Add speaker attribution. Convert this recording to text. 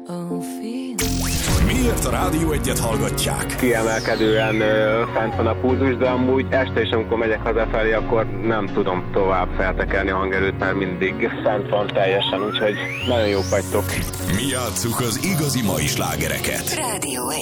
Speaker 1: Miért a Rádió Egyet hallgatják?
Speaker 2: Kiemelkedően fent van a pulzus, de amúgy este is, amikor megyek hazafelé, akkor nem tudom tovább feltekerni a hangerőt, mert mindig fent van teljesen, úgyhogy nagyon jók vagytok.
Speaker 1: Mi játsszuk az igazi mai slágereket.
Speaker 3: Rádió 1.